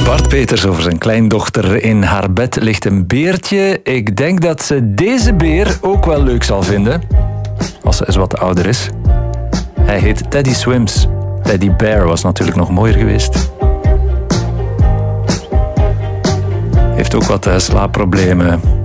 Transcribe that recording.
Bart Peters over zijn kleindochter. In haar bed ligt een beertje. Ik denk dat ze deze beer ook wel leuk zal vinden. Als ze eens wat ouder is. Hij heet Teddy Swims. Teddy Bear was natuurlijk nog mooier geweest. Heeft ook wat slaapproblemen.